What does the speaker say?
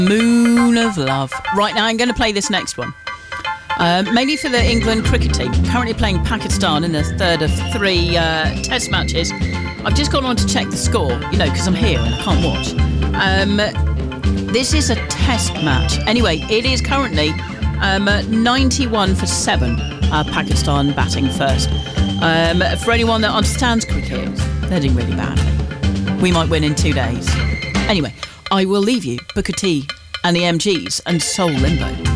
Moon of Love. Right, now I'm going to play this next one. Mainly for the England cricket team, currently playing Pakistan in the third of 3 test matches. I've just gone on to check the score, because I'm here and I can't watch. This is a test match. Anyway, it is currently 91 for 7, Pakistan batting first. For anyone that understands cricket, they're doing really badly. We might win in 2 days. Anyway, I will leave you, Booker T and the MGs and Soul Limbo.